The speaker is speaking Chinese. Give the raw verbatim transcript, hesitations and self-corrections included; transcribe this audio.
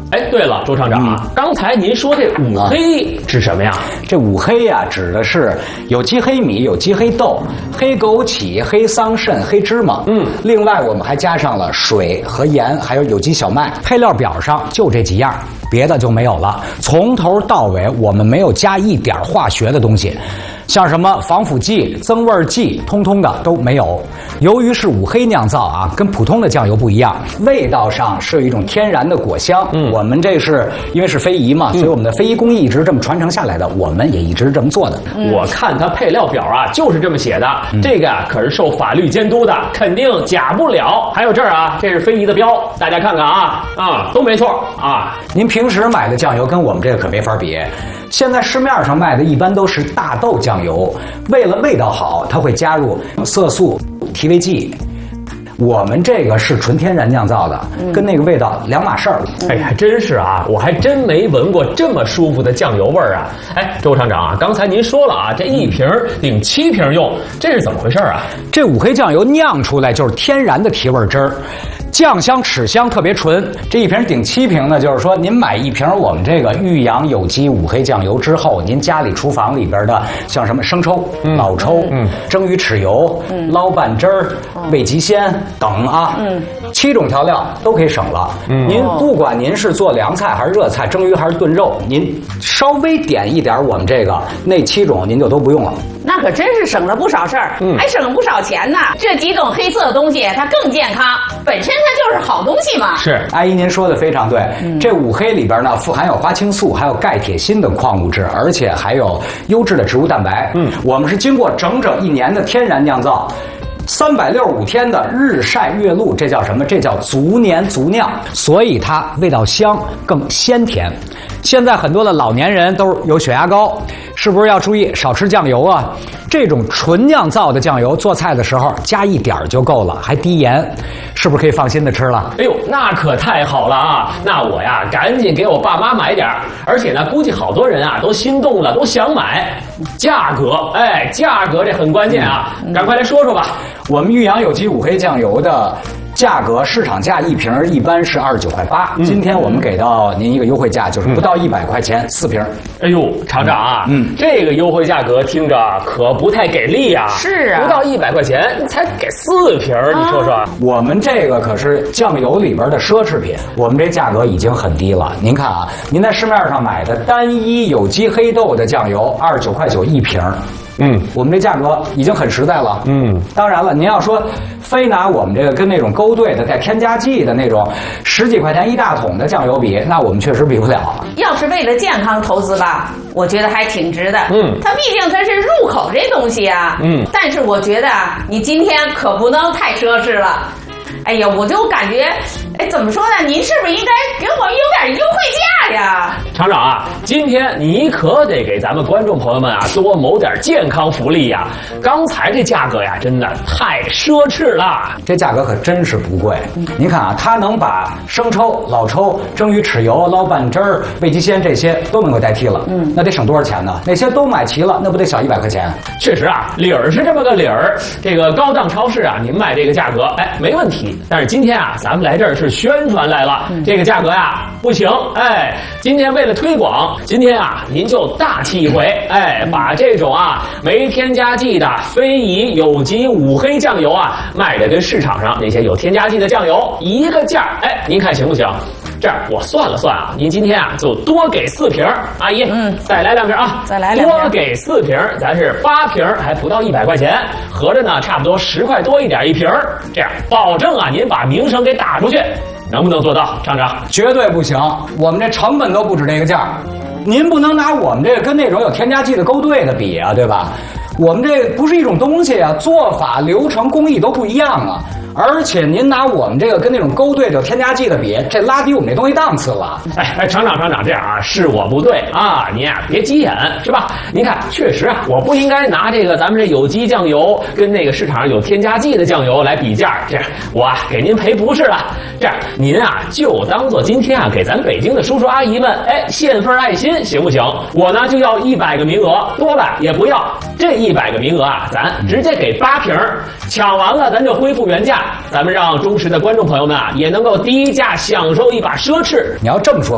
哎，对了，周厂长啊，嗯、刚才您说这五黑是什么呀？ 这五黑呀、啊，指的是有机黑米、有机黑豆、黑枸杞、黑桑葚、黑芝麻。嗯，另外我们还加上了水和盐，还有有机小麦。配料表上就这几样，别的就没有了。从头到尾，我们没有加一点化学的东西。像什么防腐剂、增味剂，通通的都没有。由于是五黑酿造啊，跟普通的酱油不一样，味道上是有一种天然的果香。嗯，我们这是因为是非遗嘛，嗯、所以我们的非遗工艺一直这么传承下来的，我们也一直这么做的。 嗯、我看它配料表啊，就是这么写的。嗯、这个啊可是受法律监督的，肯定假不了。还有这儿啊，这是非遗的标，大家看看啊，啊都没错啊。 您平时买的酱油跟我们这个可没法比。现在市面上卖的一般都是大豆酱油，为了味道好，它会加入色素、提味剂。我们这个是纯天然酿造的，嗯、跟那个味道两码事儿。 哎，还真是啊，我还真没闻过这么舒服的酱油味儿啊！哎，周厂长啊，刚才您说了啊，这一瓶顶七瓶用，这是怎么回事啊？ 这五黑酱油酿出来就是天然的提味汁儿。酱香齿香特别纯，这一瓶顶七瓶呢，就是说您买一瓶我们这个裕阳有机五黑酱油之后，您家里厨房里边的像什么生抽、嗯、老抽、嗯、蒸鱼豉油、嗯、捞拌汁儿、嗯、味极鲜等啊，嗯、七种调料都可以省了。嗯、您不管您是做凉菜还是热菜，蒸鱼还是炖肉，您稍微点一点我们这个那七种您就都不用了。 那可真是省了不少事儿，嗯、还省了不少钱呢。这几种黑色的东西它更健康，本身它就是好东西嘛。 是，阿姨您说的非常对。嗯、这五黑里边呢，富含有花青素，还有钙、铁、锌的矿物质，而且还有优质的植物蛋白。嗯，我们是经过整整一年的天然酿造。三百六十五天的日晒月露，这叫什么？这叫足年足酿，所以它味道香，更鲜甜。现在很多的老年人都有血压高，是不是要注意少吃酱油啊？这种纯酿造的酱油做菜的时候加一点就够了，还低盐，是不是可以放心的吃了？ 哎呦，那可太好了啊！那我呀赶紧给我爸妈买点，而且呢，估计好多人啊都心动了，都想买。价格，哎，价格这很关键啊，嗯、赶快来说说吧。 我们裕阳有机五黑酱油的价格，市场价一瓶一般是二十九块八，嗯、今天我们给到您一个优惠价，就是不到一百块钱，四瓶。 哎呦，厂长啊，嗯，这个优惠价格听着可不太给力啊。 是啊， 不到一百块钱才给四瓶，你说说。啊、 我们这个可是酱油里边的奢侈品，我们这价格已经很低了。您看啊，您在市面上买的单一有机黑豆的酱油，二十九块九一瓶。嗯，我们这价格已经很实在了。嗯，当然了，您要说非拿我们这个跟那种勾兑的带添加剂的那种十几块钱一大桶的酱油比，那我们确实比不了。 要是为了健康投资吧，我觉得还挺值的。嗯，它毕竟它是入口这东西啊。嗯，但是我觉得啊，你今天可不能太奢侈了。哎呀，我就感觉，哎，怎么说呢？您是不是应该给我有点优惠价呀？ 厂长啊，今天你可得给咱们观众朋友们啊多谋点健康福利呀！刚才这价格呀，真的太奢侈了。 这价格可真是不贵。您看啊，它能把生抽、老抽、蒸鱼豉油、捞拌汁儿、味极鲜这些都能够代替了。嗯，那得省多少钱呢？那些都买齐了，那不得小一百块钱？ 确实啊，理儿是这么个理儿。这个高档超市啊，您卖这个价格，哎，没问题。但是今天啊，咱们来这儿是宣传来了，嗯、这个价格呀不行。哎，今天为了推广，今天啊您就大气一回，哎，把这种啊没添加剂的非遗有机五黑酱油啊卖的跟市场上那些有添加剂的酱油一个价，哎，您看行不行？这样我算了算啊，您今天啊就多给四瓶，阿姨，嗯，再来两瓶啊， 再来两瓶， 多给四瓶，咱是八瓶，还不到一百块钱，合着呢差不多十块多一点一瓶，这样保证啊您把名声给打出去，能不能做到，厂长？ 绝对不行，我们这成本都不止这个价，您不能拿我们这个跟那种有添加剂的勾兑的比啊，对吧？我们这不是一种东西啊，做法、流程、工艺都不一样啊。而且您拿我们这个跟那种勾兑有添加剂的比，这拉低我们这东西档次了。 哎哎，厂长厂长，这样啊，是我不对啊，您啊别急眼是吧？您看，确实啊，我不应该拿这个咱们这有机酱油跟那个市场上有添加剂的酱油来比价，这样我啊给您赔不是了。这样您啊就当做今天啊给咱北京的叔叔阿姨们哎献份爱心，行不行？我呢就要一百个名额，多了也不要。这一百个名额啊，咱直接给八瓶，抢完了咱就恢复原价。咱们让忠实的观众朋友们啊，也能够低价享受一把奢侈。 你要这么说。